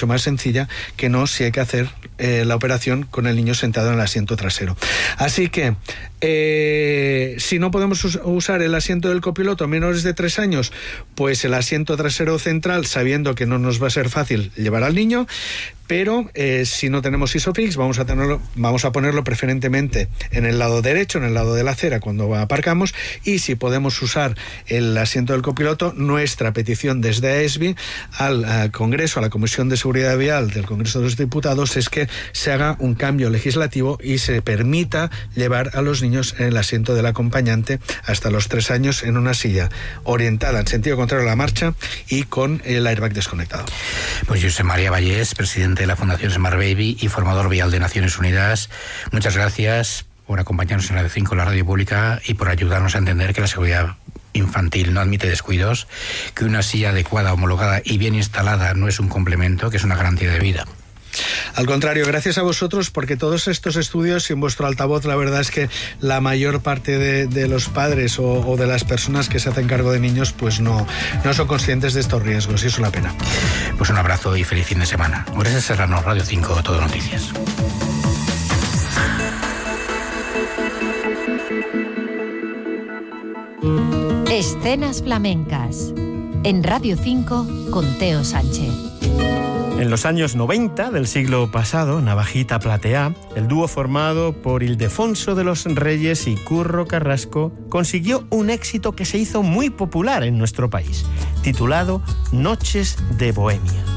mucho más sencilla que no si hay que hacer la operación con el niño sentado en el asiento trasero. Así que si no podemos usar el asiento del copiloto a menores de 3 años, pues el asiento trasero central, sabiendo que no nos va a ser fácil llevar al niño. Pero si no tenemos ISOFIX, vamos a ponerlo preferentemente en el lado derecho, en el lado de la acera cuando aparcamos, y si podemos usar el asiento del copiloto, nuestra petición desde AESBI al Congreso, a la Comisión de Seguridad Vial del Congreso de los Diputados, es que se haga un cambio legislativo y se permita llevar a los niños en el asiento del acompañante hasta los 3 años en una silla orientada en sentido contrario a la marcha y con el airbag desconectado. Pues Josep María Vallés, presidente de la Fundación Smart Baby y formador vial de Naciones Unidas, muchas gracias por acompañarnos en Radio 5, la radio pública, y por ayudarnos a entender que la seguridad infantil no admite descuidos, que una silla adecuada, homologada y bien instalada no es un complemento, que es una garantía de vida. Al contrario, gracias a vosotros, porque todos estos estudios y en vuestro altavoz, la verdad es que la mayor parte de los padres o de las personas que se hacen cargo de niños pues no son conscientes de estos riesgos, y es una pena. Pues un abrazo y feliz fin de semana. Gracias, Serrano, Radio 5, Todo Noticias. Escenas flamencas en Radio 5 con Teo Sánchez. En los años 90 del siglo pasado, Navajita Plateá, el dúo formado por Ildefonso de los Reyes y Curro Carrasco, consiguió un éxito que se hizo muy popular en nuestro país, titulado Noches de Bohemia.